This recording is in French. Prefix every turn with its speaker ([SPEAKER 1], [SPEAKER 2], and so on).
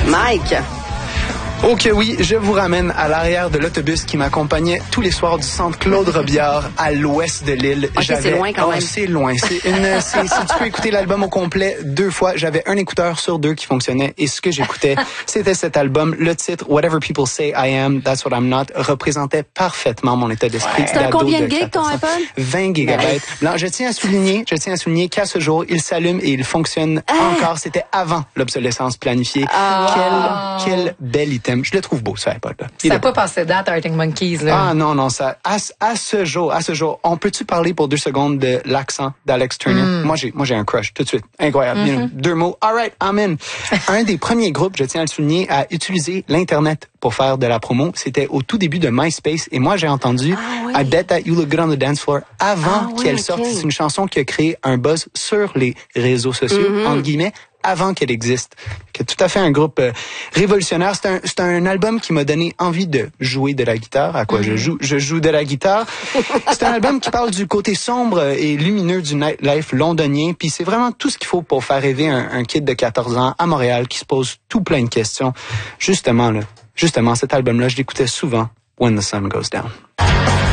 [SPEAKER 1] Mike.
[SPEAKER 2] Ok, oui, je vous ramène à l'arrière de l'autobus qui m'accompagnait tous les soirs du centre Claude Robillard à l'ouest de l'île.
[SPEAKER 1] Ok, c'est loin quand même.
[SPEAKER 2] C'est loin. Si tu peux écouter l'album au complet 2 fois, j'avais un écouteur sur 2 qui fonctionnait et ce que j'écoutais, c'était cet album. Le titre Whatever People Say I Am, That's What I'm Not représentait parfaitement mon état d'esprit.
[SPEAKER 1] C'est un combien de gigs ton iPhone?
[SPEAKER 2] 20 gigabytes. Là, je tiens à souligner qu'à ce jour, il s'allume et il fonctionne encore. C'était avant l'obsolescence planifiée. Quel bel item. Je le trouve beau, ce iPod-là.
[SPEAKER 3] Ça n'a pas passé date, Arctic Monkeys, là.
[SPEAKER 2] Ah non, ça, à ce jour, on peut-tu parler pour 2 secondes de l'accent d'Alex Turner? Moi, j'ai un crush, tout de suite. Incroyable. You know, 2 mots. All right, I'm in. Un des premiers groupes, je tiens à le souligner, à utiliser l'Internet pour faire de la promo. C'était au tout début de MySpace. Et moi, j'ai entendu I Bet That You Look Good on the Dance Floor avant qu'elle sorte. C'est une chanson qui a créé un buzz sur les réseaux sociaux, entre guillemets, avant qu'elle existe. C'est tout à fait un groupe révolutionnaire. C'est un album qui m'a donné envie de jouer de la guitare. À quoi je joue de la guitare. C'est un album qui parle du côté sombre et lumineux du nightlife londonien. Puis c'est vraiment tout ce qu'il faut pour faire rêver un kid de 14 ans à Montréal qui se pose tout plein de questions. Justement, cet album-là, je l'écoutais souvent. When the Sun Goes Down.